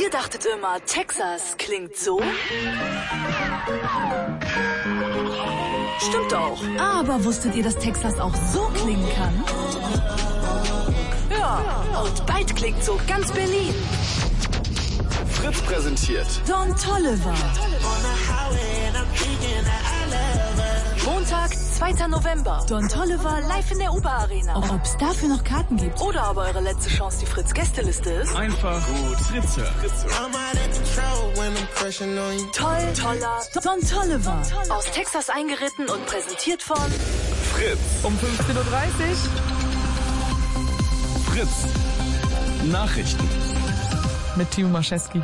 Ihr dachtet immer, Texas klingt so? Stimmt auch. Aber wusstet ihr, dass Texas auch so klingen kann? Ja, und bald klingt so ganz Berlin. Fritz präsentiert Don Toliver. Montag, 2. November. Don Toliver Live in der UBA-Arena. Ob es dafür noch Karten gibt? Oder aber eure letzte Chance, die Fritz-Gästeliste ist. einfach gut Fritze. Toller Don Toliver. aus Texas eingeritten und präsentiert von Fritz. Um 15.30 Uhr. Fritz. Nachrichten. Mit Timo Maschewski.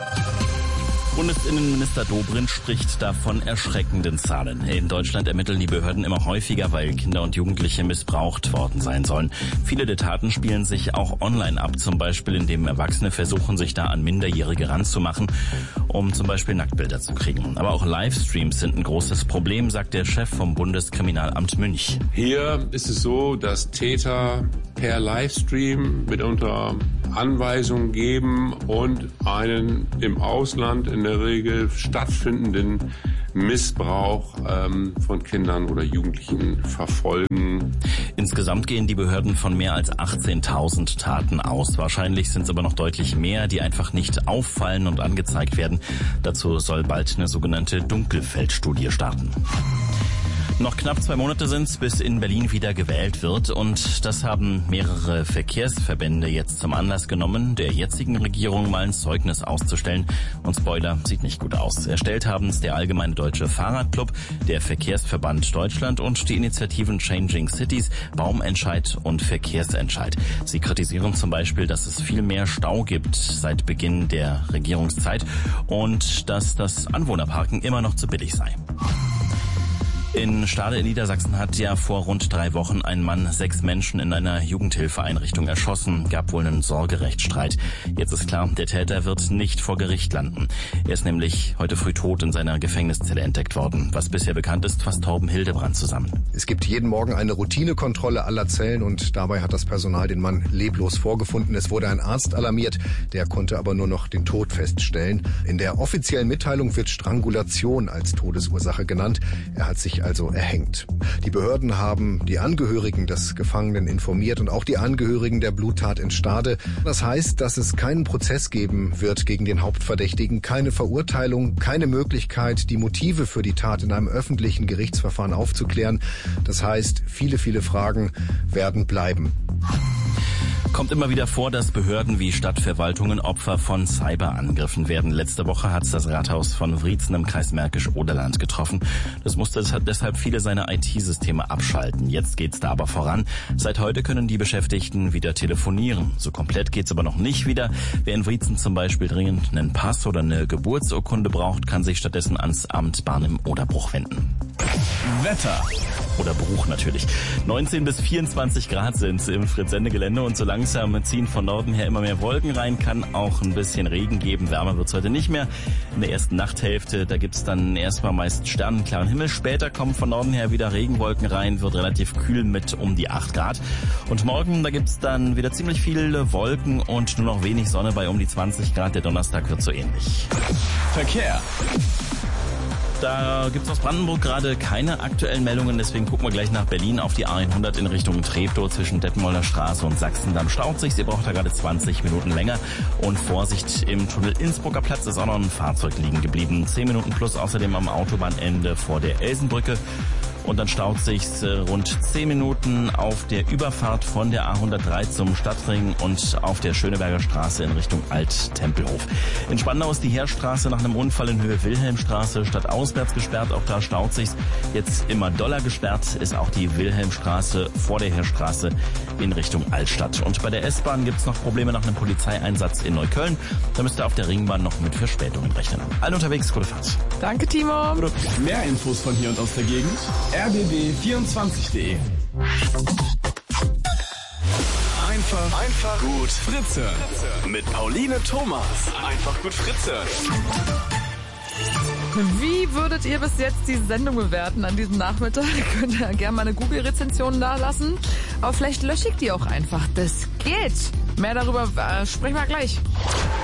Bundesinnenminister Dobrindt spricht da von erschreckenden Zahlen. In Deutschland ermitteln die Behörden immer häufiger, weil Kinder und Jugendliche missbraucht worden sein sollen. Viele der Taten spielen sich auch online ab, zum Beispiel indem Erwachsene versuchen, sich da an Minderjährige ranzumachen, um zum Beispiel Nacktbilder zu kriegen. Aber auch Livestreams sind ein großes Problem, sagt der Chef vom Bundeskriminalamt Münch. Hier ist es so, dass Täter per Livestream mitunter Anweisungen geben und einen im Ausland in der Regel stattfindenden Missbrauch von Kindern oder Jugendlichen verfolgen. Insgesamt gehen die Behörden von mehr als 18.000 Taten aus. Wahrscheinlich sind es aber noch deutlich mehr, die einfach nicht auffallen und angezeigt werden. Dazu soll bald eine sogenannte Dunkelfeldstudie starten. Noch knapp 2 Monate sind's, bis in Berlin wieder gewählt wird, und das haben mehrere Verkehrsverbände jetzt zum Anlass genommen, der jetzigen Regierung mal ein Zeugnis auszustellen. Und Spoiler, sieht nicht gut aus. Erstellt haben's der Allgemeine Deutsche Fahrradclub, der Verkehrsverband Deutschland und die Initiativen Changing Cities, Baumentscheid und Verkehrsentscheid. Sie kritisieren zum Beispiel, dass es viel mehr Stau gibt seit Beginn der Regierungszeit und dass das Anwohnerparken immer noch zu billig sei. In Stade in Niedersachsen hat ja vor rund 3 Wochen ein Mann 6 Menschen in einer Jugendhilfeeinrichtung erschossen. Gab wohl einen Sorgerechtsstreit. Jetzt ist klar, der Täter wird nicht vor Gericht landen. Er ist nämlich heute früh tot in seiner Gefängniszelle entdeckt worden. Was bisher bekannt ist, fasst Torben Hildebrand zusammen. Es gibt jeden Morgen eine Routinekontrolle aller Zellen und dabei hat das Personal den Mann leblos vorgefunden. Es wurde ein Arzt alarmiert, der konnte aber nur noch den Tod feststellen. In der offiziellen Mitteilung wird Strangulation als Todesursache genannt. Er hat sich also erhängt. Die Behörden haben die Angehörigen des Gefangenen informiert und auch die Angehörigen der Bluttat in Stade. Das heißt, dass es keinen Prozess geben wird gegen den Hauptverdächtigen, keine Verurteilung, keine Möglichkeit, die Motive für die Tat in einem öffentlichen Gerichtsverfahren aufzuklären. Das heißt, viele Fragen werden bleiben. Kommt immer wieder vor, dass Behörden wie Stadtverwaltungen Opfer von Cyberangriffen werden. Letzte Woche hat es das Rathaus von Wriezen im Kreis Märkisch-Oderland getroffen. Das musste deshalb viele seiner IT-Systeme abschalten. Jetzt geht's da aber voran. Seit heute können die Beschäftigten wieder telefonieren. So komplett geht's aber noch nicht wieder. Wer in Wriezen zum Beispiel dringend einen Pass oder eine Geburtsurkunde braucht, kann sich stattdessen ans Amt Barnim-Oderbruch wenden. Wetter. Oder Bruch natürlich. 19 bis 24 Grad sind es im Fritz-Sende-Gelände und so langsam ziehen von Norden her immer mehr Wolken rein, kann auch ein bisschen Regen geben. Wärmer wird's heute nicht mehr. In der ersten Nachthälfte, da gibt's dann erstmal meist sternenklaren Himmel. Später kommen von Norden her wieder Regenwolken rein, wird relativ kühl mit um die 8 Grad. Und morgen, da gibt's dann wieder ziemlich viele Wolken und nur noch wenig Sonne bei um die 20 Grad. Der Donnerstag wird so ähnlich. Verkehr. Da gibt's aus Brandenburg gerade keine aktuellen Meldungen, deswegen gucken wir gleich nach Berlin auf die A100 in Richtung Treptow zwischen Detmolder Straße und Sachsendamm. Staut sich, ihr braucht da gerade 20 Minuten länger. Und Vorsicht, im Tunnel Innsbrucker Platz ist auch noch ein Fahrzeug liegen geblieben. 10 Minuten plus außerdem am Autobahnende vor der Elsenbrücke. Und dann staut sich's rund 10 Minuten auf der Überfahrt von der A103 zum Stadtring und auf der Schöneberger Straße in Richtung Alt-Tempelhof. In Spandau ist die Heerstraße nach einem Unfall in Höhe Wilhelmstraße stadtauswärts gesperrt. Auch da staut sich's. Jetzt immer doller gesperrt ist auch die Wilhelmstraße vor der Heerstraße in Richtung Altstadt. Und bei der S-Bahn gibt's noch Probleme nach einem Polizeieinsatz in Neukölln. Da müsst ihr auf der Ringbahn noch mit Verspätungen rechnen. Alle unterwegs, gute Fahrt. Danke, Timo. Mehr Infos von hier und aus der Gegend. rbb24.de. Einfach gut Fritze. Mit Pauline Thomas. Einfach gut Fritze. Wie würdet ihr bis jetzt diese Sendung bewerten an diesem Nachmittag? Könnt ihr gerne mal eine Google-Rezension da lassen. Aber vielleicht lösche ich die auch einfach. Das geht. Mehr darüber sprechen wir gleich.